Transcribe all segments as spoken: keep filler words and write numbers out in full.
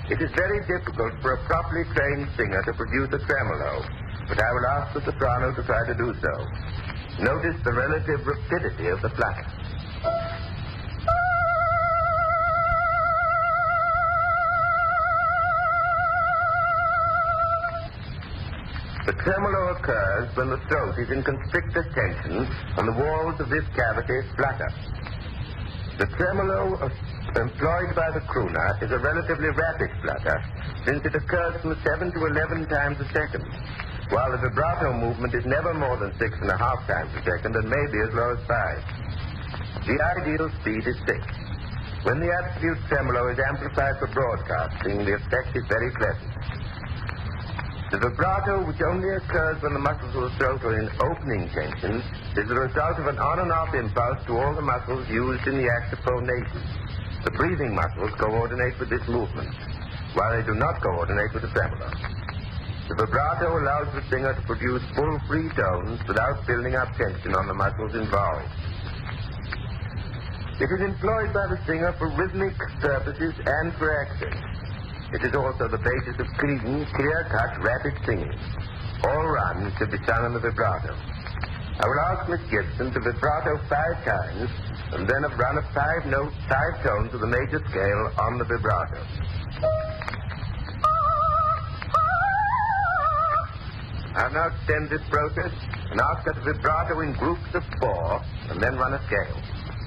It is very difficult for a properly trained singer to produce a tremolo, but I will ask the soprano to try to do so. Notice the relative rapidity of the flutter. The tremolo occurs when the throat is in constricted tension and the walls of this cavity flutter. The tremolo employed by the crooner is a relatively rapid flutter, since it occurs from seven to eleven times a second, while the vibrato movement is never more than six and a half times a second and may be as low as five. The ideal speed is six. When the absolute tremolo is amplified for broadcasting, the effect is very pleasant. The vibrato, which only occurs when the muscles of the throat are in opening tension, is the result of an on and off impulse to all the muscles used in the act of phonation. The breathing muscles coordinate with this movement, while they do not coordinate with the tremolo. The vibrato allows the singer to produce full free tones without building up tension on the muscles involved. It is employed by the singer for rhythmic purposes and for accent. It is also the basis of clean, clear-cut, rapid singing. All runs should be sung in the vibrato. I will ask Miss Gibson to vibrato five times and then a run of five notes, five tones of the major scale on the vibrato. I'll now extend this process and ask her to vibrato in groups of four and then run a scale.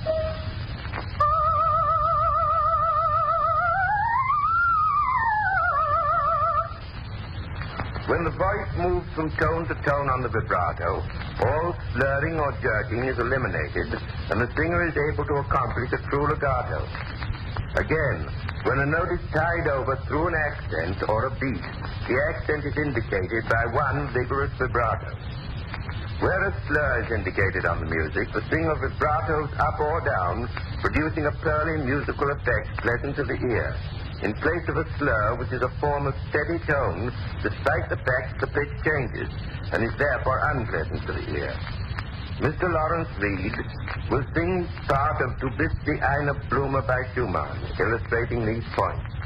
When the voice moves from tone to tone on the vibrato, all slurring or jerking is eliminated, and the singer is able to accomplish a true legato. Again, when a note is tied over through an accent or a beat, the accent is indicated by one vigorous vibrato. Where a slur is indicated on the music, the singer vibratos up or down, producing a pearly musical effect pleasant to the ear, in place of a slur, which is a form of steady tone, despite the fact the pitch changes, and is therefore unpleasant to the ear. Mister Lawrence Reed will sing part of Du bist die eine Blume by Schumann, illustrating these points.